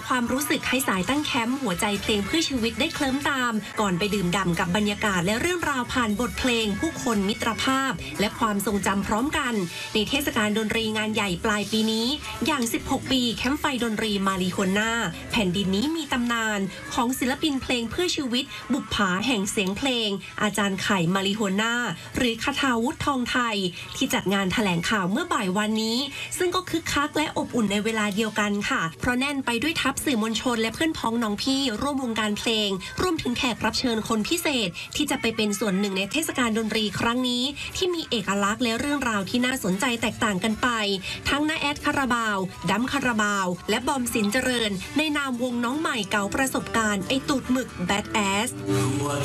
ความรู้สึกให้สายตั้งแคมป์หัวใจเพลงเพื่อชีวิตได้เคลิ้มตามก่อนไปดื่มด่ำกับบรรยากาศและเรื่องราวผ่านบทเพลงผู้คนมิตรภาพและความทรงจำพร้อมกันในเทศกาลดนตรีงานใหญ่ปลายปีนี้อย่าง16ปีแคมป์ไฟดนตรีมาริโฮน่าแผ่นดินนี้มีตำนานของศิลปินเพลงเพื่อชีวิตบุปผาแห่งเสียงเพลงอาจารย์ไข่มาริโฮน่าหรือคทาวุฒิทองไทยที่จัดงานแถลงข่าวเมื่อบ่ายวันนี้ซึ่งก็คึกคักและอบอุ่นในเวลาเดียวกันค่ะเพราะแน่นไปด้วยทัพสื่อมวลชนและเพื่อนพ้องน้องพี่ร่วมวงการเพลงรวมถึงแขกรับเชิญคนพิเศษที่จะไปเป็นส่วนหนึ่งในเทศกาลดนตรีครั้งนี้ที่มีเอกลักษณ์และเรื่องราวที่น่าสนใจแตกต่างกันไปทั้งน้าแอดคาราบาวดัมคาราบาวและบอมสินเจริญในนามวงน้องใหม่เก่าประสบการณ์ไอตูดหมึกแบดแอส